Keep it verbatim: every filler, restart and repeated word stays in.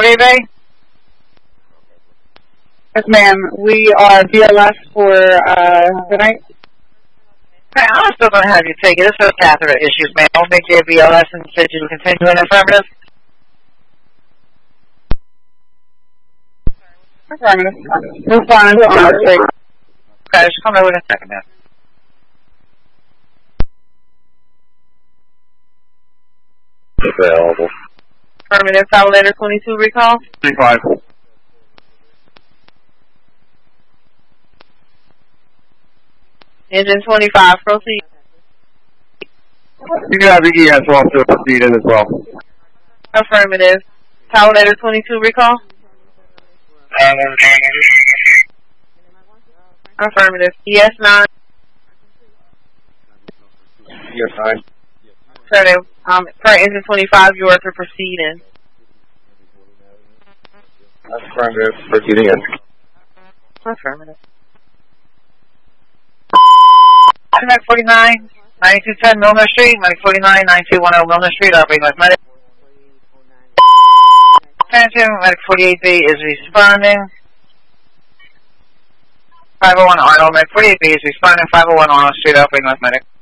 forty-eight Bay? Yes, ma'am. We are B L S for uh, the night. Okay, I'm still going to have you take it. This is catheter issues, ma'am. I'll make you a B L S and said you will continue in affirmative. Affirmative. Move on to honor street. Okay, just come over in a second, ma'am. Available. Affirmative, Validator twenty-two recall. twenty-five. Engine twenty-five, proceed. You can have the E S also proceed in as well. Affirmative. Validator twenty-two recall. Affirmative. E S nine. Yes, nine. Affirmative. Um, per engine twenty-five, you are to proceed in. Affirmative. Proceeding in. Affirmative. Medic forty-nine, ninety-two ten Milner Street, Medic forty-nine, ninety-two ten Milner Street, operating with Medic. Attention, Medic forty-eight B is responding. five oh one Arnold, Medic forty-eight B is responding, five oh one Arnold Street, operating with Medic.